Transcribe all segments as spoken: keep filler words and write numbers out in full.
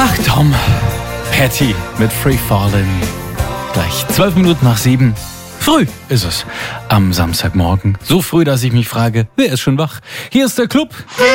Ach Tom, Patty mit Free Fallin'. Gleich zwölf Minuten nach sieben. Früh ist es am Samstagmorgen. So früh, dass ich mich frage, wer ist schon wach? Hier ist der Club.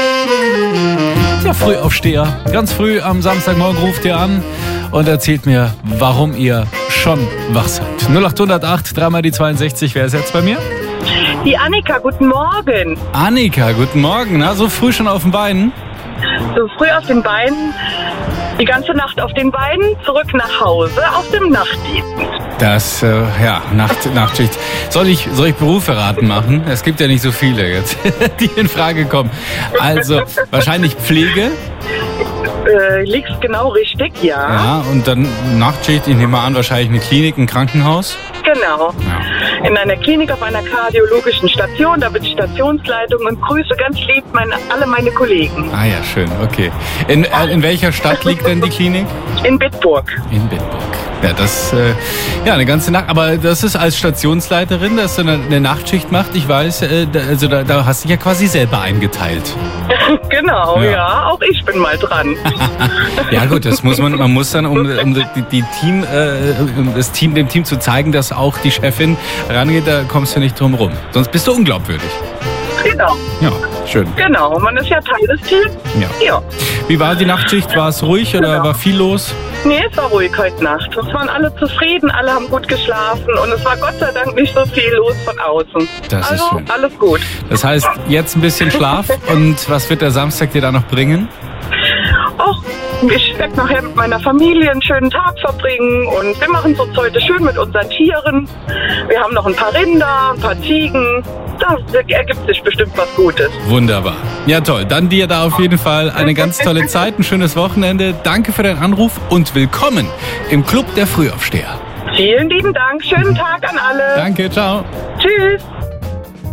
Der Frühaufsteher. Ganz früh am Samstagmorgen ruft ihr an und erzählt mir, warum ihr schon wach seid. null acht null acht, dreimal die zweiundsechzig. Wer ist jetzt bei mir? Die Annika, guten Morgen. Annika, guten Morgen. Na, so früh schon auf den Beinen? So früh auf den Beinen, die ganze Nacht auf den Beinen, zurück nach Hause auf dem Nachtdienst. Das, äh, ja, Nacht, Nachtschicht. Soll ich, soll ich Berufsverraten machen? Es gibt ja nicht so viele jetzt, die in Frage kommen. Also, wahrscheinlich Pflege. Äh, liegst genau richtig, ja. Ja, und dann Nachtschicht, ich nehme mal an, wahrscheinlich eine Klinik, ein Krankenhaus. Genau. Ja. In einer Klinik auf einer kardiologischen Station, da bin ich Stationsleitung und grüße ganz lieb meine, alle meine Kollegen. Ah ja, schön, okay. In, äh, in welcher Stadt liegt denn die Klinik? In Bitburg. In Bitburg. Ja, das, äh, ja, eine ganze Nacht. Aber das ist als Stationsleiterin, dass du eine, eine Nachtschicht macht. Ich weiß, äh, da, also da, da hast du dich ja quasi selber eingeteilt. Genau, Ja. ja. Auch ich bin mal dran. Ja gut, das muss man, man muss dann, um, um die, die Team, äh, um das Team, dem Team zu zeigen, dass auch die Chefin rangeht, da kommst du nicht drum rum. Sonst bist du unglaubwürdig. Genau, Ja, schön. genau. Man ist ja Teil des Teams. Ja. Ja. Wie war die Nachtschicht? War es ruhig oder Genau. war viel los? Nee, es war ruhig heute Nacht. Es waren alle zufrieden, alle haben gut geschlafen und es war Gott sei Dank nicht so viel los von außen. Das ist also, schön. alles gut. Das heißt, jetzt ein bisschen Schlaf und was wird der Samstag dir da noch bringen? Och, ich werde nachher mit meiner Familie einen schönen Tag verbringen und wir machen es uns heute schön mit unseren Tieren. Wir haben noch ein paar Rinder, ein paar Ziegen. Da ergibt sich bestimmt was Gutes. Wunderbar. Ja, toll. Dann dir da auf jeden Fall eine ganz tolle Zeit, ein schönes Wochenende. Danke für deinen Anruf und willkommen im Club der Frühaufsteher. Vielen lieben Dank. Schönen Tag an alle. Danke, ciao. Tschüss.